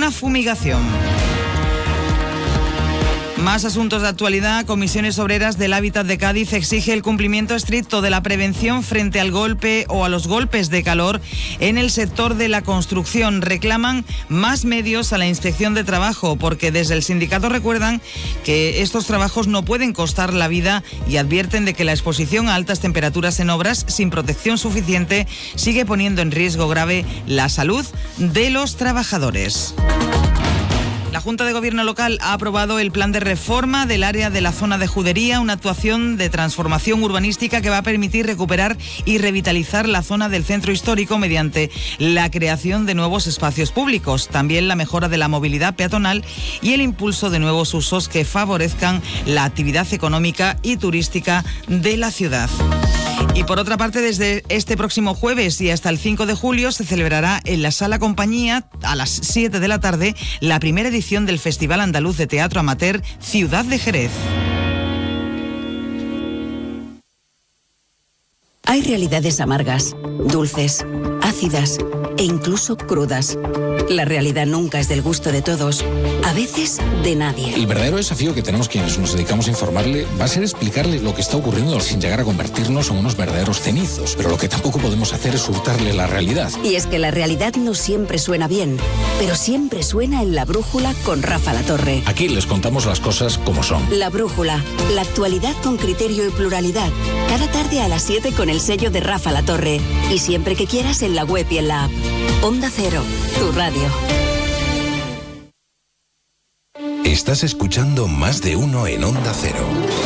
una fumigación. Más asuntos de actualidad. Comisiones Obreras del Hábitat de Cádiz exige el cumplimiento estricto de la prevención frente al golpe o a los golpes de calor en el sector de la construcción. Reclaman más medios a la Inspección de Trabajo porque desde el sindicato recuerdan que estos trabajos no pueden costar la vida y advierten de que la exposición a altas temperaturas en obras sin protección suficiente sigue poniendo en riesgo grave la salud de los trabajadores. La Junta de Gobierno local ha aprobado el plan de reforma del área de la zona de Judería, una actuación de transformación urbanística que va a permitir recuperar y revitalizar la zona del centro histórico mediante la creación de nuevos espacios públicos, también la mejora de la movilidad peatonal y el impulso de nuevos usos que favorezcan la actividad económica y turística de la ciudad. Y por otra parte, desde este próximo jueves y hasta el 5 de julio se celebrará en la Sala Compañía a las 7 de la tarde la primera edición del Festival Andaluz de Teatro Amateur Ciudad de Jerez. Hay realidades amargas, dulces, ácidas e incluso crudas. La realidad nunca es del gusto de todos, a veces de nadie. El verdadero desafío que tenemos quienes nos dedicamos a informarle va a ser explicarle lo que está ocurriendo sin llegar a convertirnos en unos verdaderos cenizos. Pero lo que tampoco podemos hacer es hurtarle la realidad. Y es que la realidad no siempre suena bien, pero siempre suena en La Brújula con Rafa Latorre. Aquí les contamos las cosas como son. La Brújula, la actualidad con criterio y pluralidad. Cada tarde a las 7 con el sello de Rafa Latorre. Y siempre que quieras en la web y en la app. Onda Cero, tu radio. Estás escuchando Más de Uno en Onda Cero.